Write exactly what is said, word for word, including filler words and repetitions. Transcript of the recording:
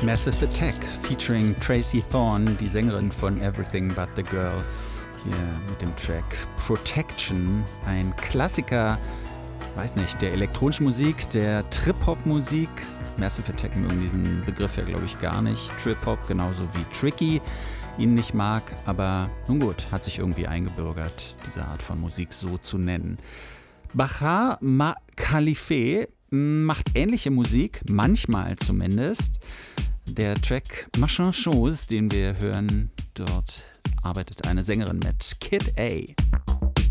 Massive Attack featuring Tracy Thorn, die Sängerin von Everything But the Girl, hier mit dem Track Protection, ein Klassiker, weiß nicht, der elektronischen Musik, der Trip-Hop-Musik. Massive Attack mögen diesen Begriff ja, glaube ich, gar nicht. Trip-Hop genauso wie Tricky ihn nicht mag, aber nun gut, hat sich irgendwie eingebürgert, diese Art von Musik so zu nennen. Bahar Ma Khalife macht ähnliche Musik, manchmal zumindest. Der Track Machin Chose, den wir hören, dort arbeitet eine Sängerin mit, Kid A.